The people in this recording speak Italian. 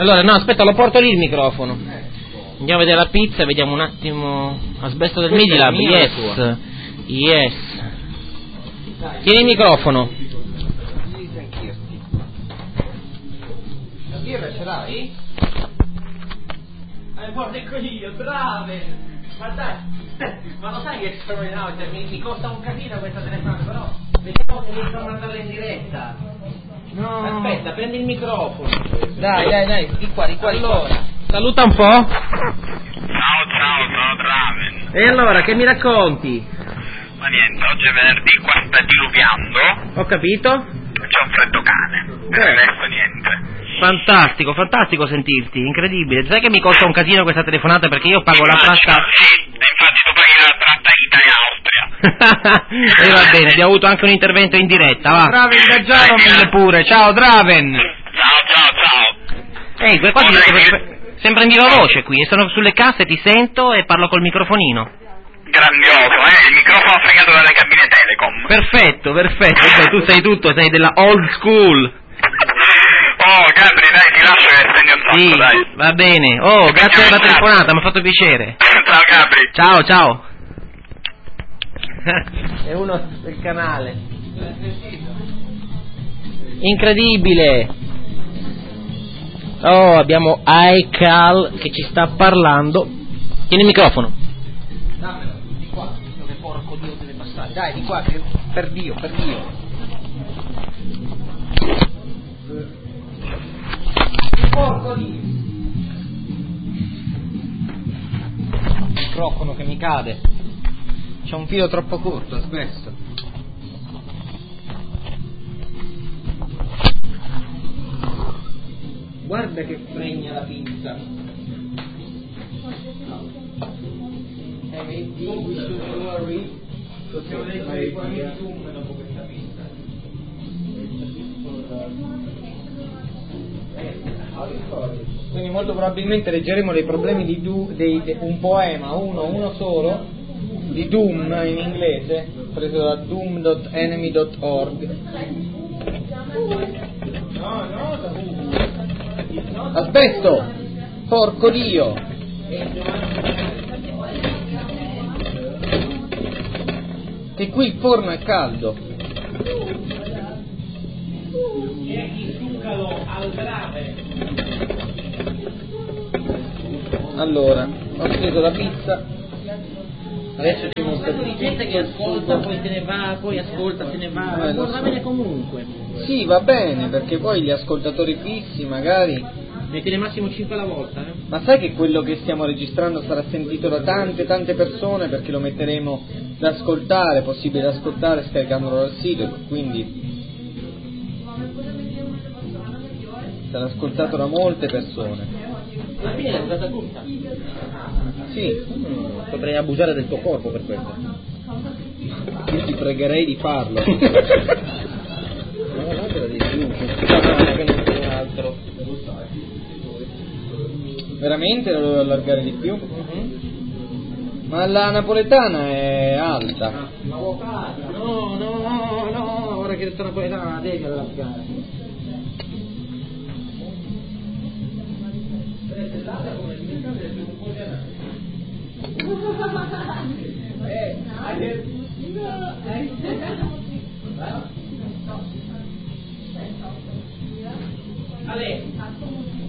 Allora, no, aspetta, lo porto lì il microfono. Andiamo a vedere la pizza, vediamo un attimo. Asbesto del Midilab, yes. Yes. Tieni il microfono. La birra ce l'hai? Porco io, brave! Ma dai, ma lo sai che sono in auto? Mi costa un casino questa telefonata, però vediamo se riesco a mandarla in diretta. No. Aspetta, prendi il microfono. Dai, di qua. Allora, saluta un po'. Ciao, sono Draven. E allora, che mi racconti? Ma niente, oggi è venerdì, qua sta diluviando. Ho capito. C'ho un freddo cane. Per il resto niente. Fantastico sentirti, incredibile. Sai che mi costa un casino questa telefonata perché io pago la tratta. Sì, infatti tu paghi la tratta Italia-Austria. E va bene, abbiamo avuto anche un intervento in diretta, va. Draven da Jaromil pure, ciao Draven. Ciao. Ehi, qua sembra in viva voce qui, sono sulle casse, ti sento e parlo col microfonino. Grandioso, il microfono fregato dalle cabine Telecom. Perfetto, beh, tu sai tutto, sei della old school. Oh, Gabri, dai, ti lascio che stendi un sacco, Sì, dai. va bene. Oh, grazie per la telefonata, mi ha fatto piacere. Ciao, Gabri. Ciao. È uno del canale. Incredibile. Oh, abbiamo iCal che ci sta parlando. Tieni il microfono. Dammelo, di qua, dove porco Dio deve passare. Dai, di qua, per Dio. Porco Dio. Microfono che mi cade. C'è un filo troppo corto, aspetta. Guarda che fregna la pizza. Possiamo leggere i quali zoom dopo questa pizza. Quindi molto probabilmente leggeremo dei problemi di un poema, uno solo, di Doom in inglese, preso da doom.enemy.org. Aspetta! Porco Dio! Che qui il forno è caldo. Allora, ho preso la pizza. Adesso ci mostro di gente che ascolta, poi se ne va, poi ascolta, se ne va. Va bene comunque. Sì, va bene, perché poi gli ascoltatori fissi magari. Ne tiene massimo 5 alla volta, eh? Ma sai che quello che stiamo registrando sarà sentito da tante persone, perché lo metteremo da ascoltare, possibile da ascoltare scaricandolo dal sito, quindi sarà ascoltato da molte persone. Alla fine l'hai usata tutta. Sì, Potrei abusare del tuo corpo per questo. io ti pregherei di farlo. No, di più, che non c'è un altro. Veramente lo devo allargare di più? Ma la napoletana è alta. No, ora che sto napoletana devi allargare. Ale